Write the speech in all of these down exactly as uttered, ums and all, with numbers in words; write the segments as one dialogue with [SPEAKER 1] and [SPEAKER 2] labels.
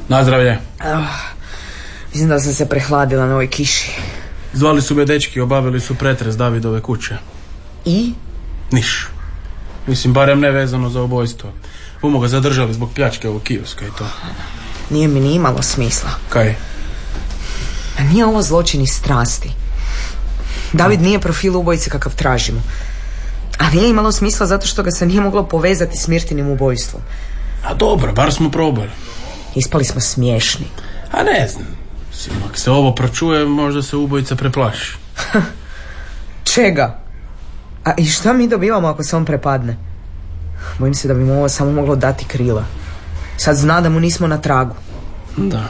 [SPEAKER 1] Nazdravlje.
[SPEAKER 2] Uh, mislim da sam se prehladila na ovoj kiši.
[SPEAKER 1] Zvali su me dečki, obavili su pretres Davidove kuće.
[SPEAKER 2] I?
[SPEAKER 1] Niš. Mislim, barem ne vezano za ubojstvo. Bumo ga zadržali zbog pljačke ovog kioska i to.
[SPEAKER 2] Nije mi ni imalo smisla.
[SPEAKER 1] Kaj?
[SPEAKER 2] A nije ovo zločin iz strasti. David nije profil ubojice kakav tražimo. A nije imalo smisla zato što ga se nije moglo povezati s Mirtinim ubojstvom.
[SPEAKER 1] A dobro, bar smo probali.
[SPEAKER 2] Ispali smo smiješni.
[SPEAKER 1] A ne znam. Mislim, ako se ovo pročuje, možda se ubojica preplaši.
[SPEAKER 2] Čega? A i šta mi dobivamo ako se on prepadne? Bojim se da bi mu ovo samo moglo dati krila. Sad zna da mu nismo na tragu.
[SPEAKER 1] Da.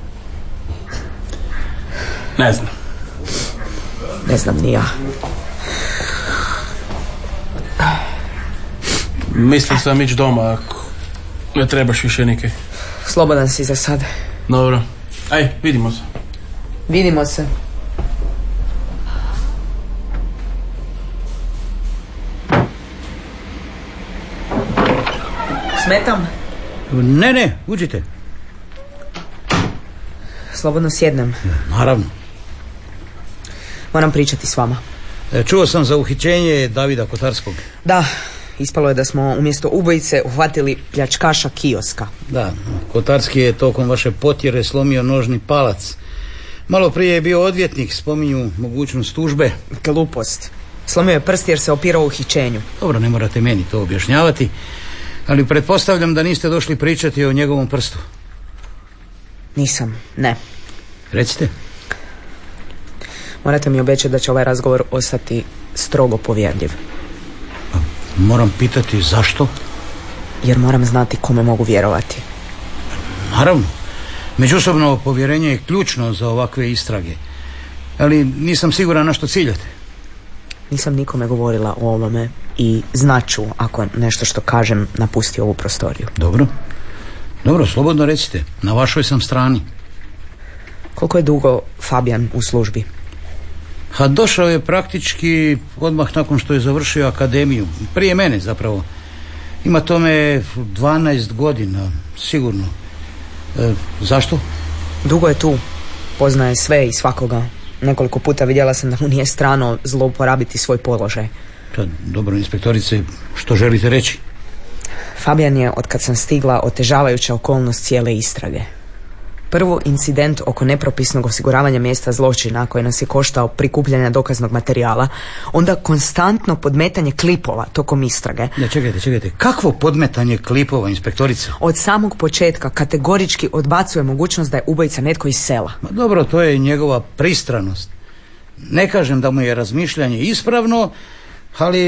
[SPEAKER 1] Ne znam.
[SPEAKER 2] Ne znam ni ja.
[SPEAKER 1] Mislim sam ići doma ako ne trebaš više nikaj.
[SPEAKER 2] Slobodan si za sad.
[SPEAKER 1] Dobro. Aj, vidimo se.
[SPEAKER 2] Vidimo se. Smetam?
[SPEAKER 3] Ne, ne, uđite.
[SPEAKER 2] Slobodno sjednem.
[SPEAKER 3] Naravno.
[SPEAKER 2] Moram pričati s vama.
[SPEAKER 3] Čuo sam za uhićenje Davida Kotarskog.
[SPEAKER 2] Da, ispalo je da smo umjesto ubojice uhvatili pljačkaša kioska.
[SPEAKER 3] Da, Kotarski je tokom vaše potjere slomio nožni palac. Malo prije je bio odvjetnik, spominju mogućnost tužbe.
[SPEAKER 2] Glupost. Slomio je prst jer se opirao u uhićenju.
[SPEAKER 3] Dobro, ne morate meni to objašnjavati, ali pretpostavljam da niste došli pričati o njegovom prstu.
[SPEAKER 2] Nisam, ne.
[SPEAKER 3] Recite.
[SPEAKER 2] Morate mi obećati da će ovaj razgovor ostati strogo povjerljiv.
[SPEAKER 3] Moram pitati zašto?
[SPEAKER 2] Jer moram znati kome mogu vjerovati.
[SPEAKER 3] Naravno. Međusobno povjerenje je ključno za ovakve istrage. Ali nisam siguran na što ciljate.
[SPEAKER 2] Nisam nikome govorila o ovome i znaću ako nešto što kažem napusti ovu prostoriju.
[SPEAKER 3] Dobro. Dobro, slobodno recite. Na vašoj sam strani.
[SPEAKER 2] Koliko je dugo Fabijan u službi?
[SPEAKER 3] Ha, došao je praktički odmah nakon što je završio akademiju. Prije mene zapravo. Ima tome dvanaest godina, sigurno. E, zašto?
[SPEAKER 2] Dugo je tu. Poznaje sve i svakoga. Nekoliko puta vidjela sam da mu nije strano zlouporabiti svoj položaj.
[SPEAKER 3] Pa, dobro, inspektorice, što želite reći?
[SPEAKER 2] Fabijan je, otkad sam stigla, otežavajuća okolnost cijele istrage. Prvo incident oko nepropisnog osiguravanja mjesta zločina koji nas je koštao prikupljanja dokaznog materijala, onda konstantno podmetanje klipova tokom istrage.
[SPEAKER 3] Ne, čekajte, čekajte. Kakvo podmetanje klipova, inspektorica?
[SPEAKER 2] Od samog početka kategorički odbacuje mogućnost da je ubojica netko iz sela.
[SPEAKER 3] Ma dobro, to je njegova pristranost. Ne kažem da mu je razmišljanje ispravno, ali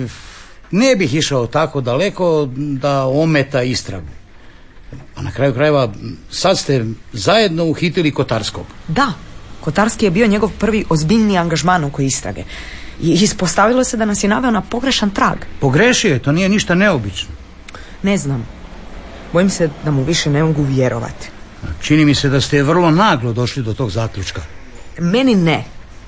[SPEAKER 3] ne bih išao tako daleko da ometa istragu. A na kraju krajeva sad ste zajedno uhitili Kotarskog.
[SPEAKER 2] Da, Kotarski je bio njegov prvi ozbiljni angažman oko istrage. I ispostavilo se da nas je naveo na pogrešan trag.
[SPEAKER 3] Pogrešio je, to nije ništa neobično.
[SPEAKER 2] Ne znam. Bojim se da mu više ne mogu vjerovati.
[SPEAKER 3] Čini mi se da ste vrlo naglo došli do tog zaključka.
[SPEAKER 2] Meni ne.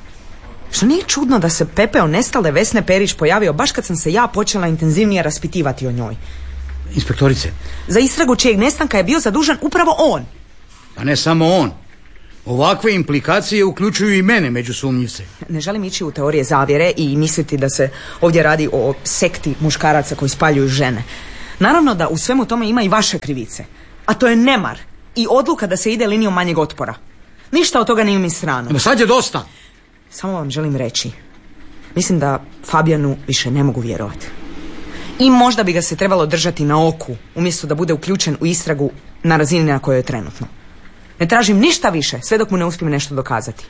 [SPEAKER 2] Što nije čudno da se pepeo nestale Vesne Perić pojavio baš kad sam se ja počela intenzivnije raspitivati o njoj.
[SPEAKER 3] Inspektorice.
[SPEAKER 2] Za istragu čijeg nestanka je bio zadužen upravo on.
[SPEAKER 3] Pa ne samo on. Ovakve implikacije uključuju i mene među sumnjivce.
[SPEAKER 2] Ne želim ići u teorije zavjere i misliti da se ovdje radi o sekti muškaraca koji spaljuju žene. Naravno da u svemu tome ima i vaše krivice. A to je nemar i odluka da se ide linijom manjeg otpora. Ništa od toga nije mi strano.
[SPEAKER 3] No sad je dosta.
[SPEAKER 2] Samo vam želim reći. Mislim da Fabijanu više ne mogu vjerovati. I možda bi ga se trebalo držati na oku, umjesto da bude uključen u istragu na razini na kojoj je trenutno. Ne tražim ništa više, sve dok mu ne uspijem nešto dokazati.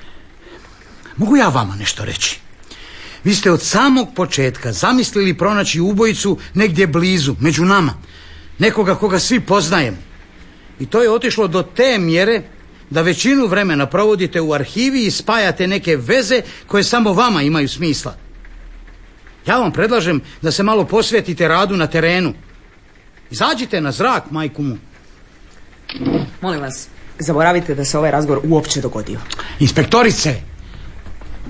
[SPEAKER 3] Mogu ja vama nešto reći? Vi ste od samog početka zamislili pronaći ubojicu negdje blizu, među nama. Nekoga koga svi poznajemo. I to je otišlo do te mjere da većinu vremena provodite u arhivi i spajate neke veze koje samo vama imaju smisla. Ja vam predlažem da se malo posvetite radu na terenu. Izađite na zrak, majku mu.
[SPEAKER 2] Molim vas, zaboravite da se ovaj razgovor uopće dogodio.
[SPEAKER 3] Inspektorice,